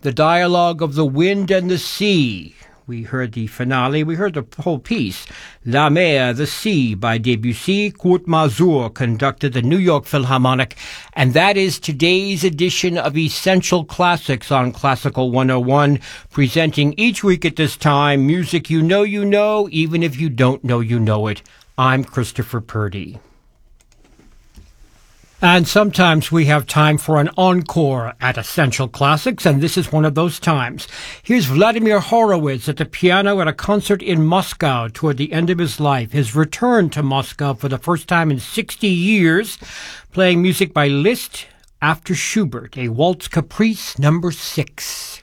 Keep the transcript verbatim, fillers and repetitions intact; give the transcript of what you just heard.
The Dialogue of the Wind and the Sea. We heard the finale. We heard the whole piece. La Mer, the Sea, by Debussy. Kurt Masur conducted the New York Philharmonic. And that is today's edition of Essential Classics on Classical one oh one, presenting each week at this time music you know you know, even if you don't know you know it. I'm Christopher Purdy. And sometimes we have time for an encore at Essential Classics, and this is one of those times. Here's Vladimir Horowitz at the piano at a concert in Moscow toward the end of his life. His return to Moscow for the first time in sixty years, playing music by Liszt after Schubert, a Waltz Caprice number six.